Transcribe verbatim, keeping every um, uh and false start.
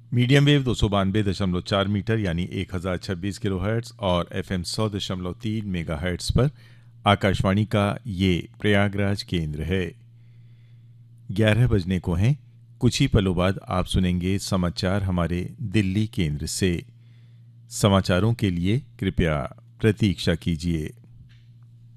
Medium wave दो सौ बानवे दशमलव चार मीटर यानी एक हज़ार छब्बीस किलो हर्ट्स और एफ एम सौ दशमलव तीन मेगा हर्ट्स पर आकाशवाणी का ये प्रयागराज केंद्र है। ग्यारह बजने को हैं। कुछ ही पलों बाद आप सुनेंगे समाचार हमारे दिल्ली केंद्र से। समाचारों के लिए कृपया प्रतीक्षा कीजिए।